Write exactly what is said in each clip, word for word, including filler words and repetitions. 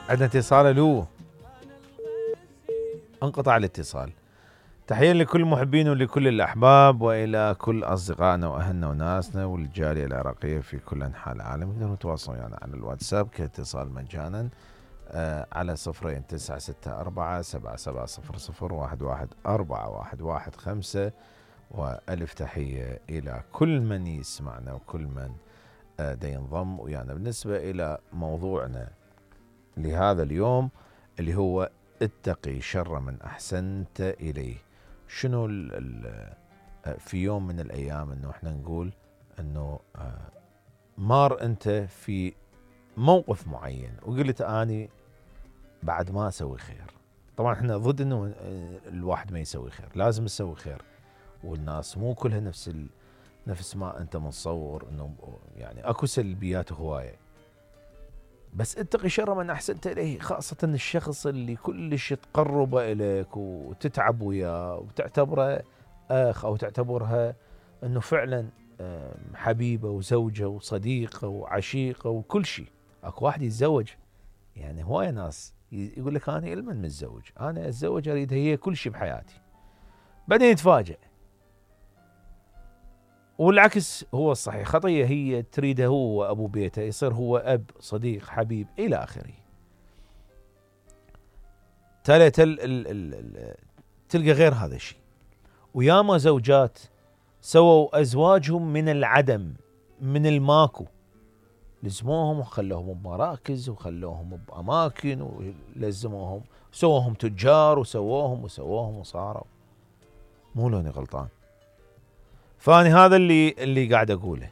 عندنا اتصال. الو، انقطع الاتصال. تحية لكل محبين ولكل الأحباب وإلى كل أصدقائنا وأهلنا وناسنا والجالية العراقية في كل أنحاء العالم. يقدرون يتواصلون يعني على الواتساب كاتصال مجانا آه على صفرين تسعة ستة أربعة سبعة سبعة صفر صفر واحد واحد أربعة واحد واحد خمسة. وألف تحية إلى كل من يسمعنا وكل من آه دا ينضم ويانا. بالنسبة إلى موضوعنا لهذا اليوم اللي هو اتقي شر من أحسنت إليه. شنو ال ال في يوم من الأيام أنه احنا نقول أنه مار أنت في موقف معين وقلت أني بعد ما أسوي خير. طبعا احنا ضد أنه الواحد ما يسوي خير، لازم يسوي خير، والناس مو كلها نفس ال نفس ما أنت متصور. أنه يعني أكو سلبيات هواية، بس اتقي شر من أحسنت إليه، خاصة الشخص اللي كلش تقرب إليك وتتعب وياه وتعتبره أخ أو تعتبرها أنه فعلا حبيبة وزوجة وصديقة وعشيقة وكل شيء. أكو واحد يتزوج، يعني هواية ناس يقول لك أنا إلمن متزوج، أنا أتزوج أريد هي كل شيء بحياتي، بعدين يتفاجأ. والعكس هو الصحيح، خطية هي تريده هو أبو بيته، يصير هو أب صديق حبيب إلى آخره. تالي تل ال ال ال تلقى غير هذا الشيء. وياما زوجات سووا أزواجهم من العدم، من الماكو، لزموهم وخلوهم بمراكز وخلوهم بأماكن ولزموهم، سووهم تجار وسووهم وسووهم وصاروا. مو لوني غلطان؟ فاني هذا اللي اللي قاعد اقوله،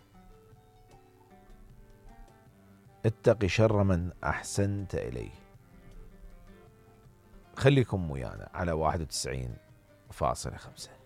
اتقي شر من احسنت اليه. خليكم ويانا على واحد وتسعين فاصلة خمسة.